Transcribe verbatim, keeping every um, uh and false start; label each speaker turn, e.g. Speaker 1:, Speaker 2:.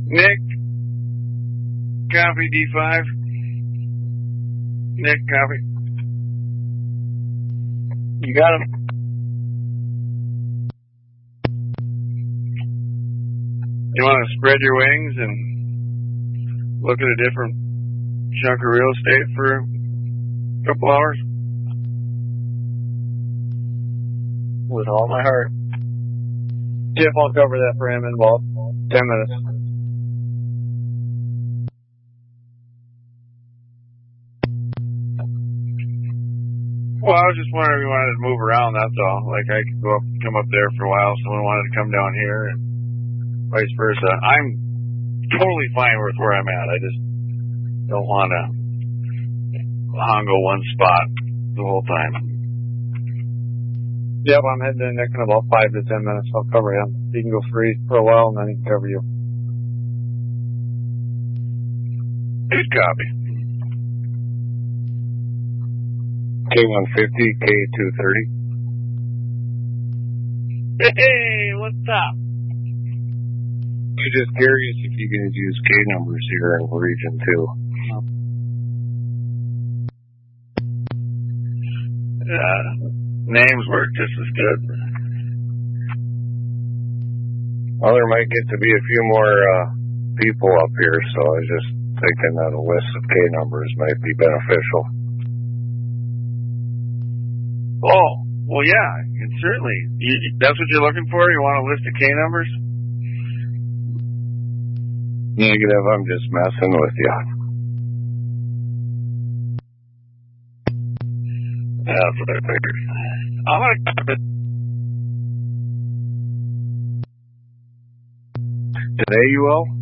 Speaker 1: Nick, copy D five. Nick, copy. You got him. You want to spread your wings and look at a different chunk of real estate for a couple hours?
Speaker 2: With all my heart. Jeff, I'll cover that for him in about ten minutes.
Speaker 1: Well, I was just wondering if you wanted to move around, that's all. Like, I could go up, come up there for a while, someone wanted to come down here, and vice versa. I'm totally fine with where I'm at. I just don't want to hongo one spot the whole time.
Speaker 2: Yep, I'm heading to Nick in about five to ten minutes. I'll cover him. He can go free for a while, and then he can cover you.
Speaker 1: Good copy.
Speaker 3: K one fifty, K two thirty.
Speaker 1: Hey, what's up?
Speaker 3: I'm just curious if you guys use K numbers here in the region too.
Speaker 1: Uh, names work just as good.
Speaker 3: Well, there might get to be a few more uh, people up here, so I was just thinking that a list of K numbers might be beneficial.
Speaker 1: Oh, well, yeah, and certainly. You, that's what you're looking for? You want a list of K numbers?
Speaker 3: Negative, I'm just messing with you.
Speaker 1: That's what I figured. I'm going to...
Speaker 3: Today you will?